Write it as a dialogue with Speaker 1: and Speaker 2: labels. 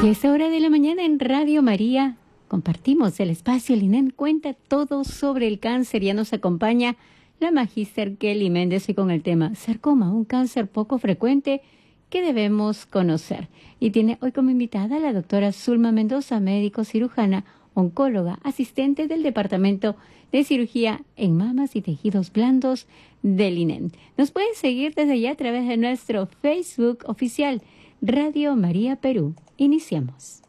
Speaker 1: Y a esta hora de la mañana en Radio María compartimos el espacio. El INEN cuenta todo sobre el cáncer. Ya nos acompaña la magíster Kelly Méndez y con el tema sarcoma, un cáncer poco frecuente que debemos conocer. Y tiene hoy como invitada a la doctora Zulma Mendoza, médico cirujana, oncóloga, asistente del Departamento de Cirugía en Mamas y Tejidos Blandos del INEN. Nos pueden seguir desde ya a través de nuestro Facebook oficial Radio María Perú. Iniciamos.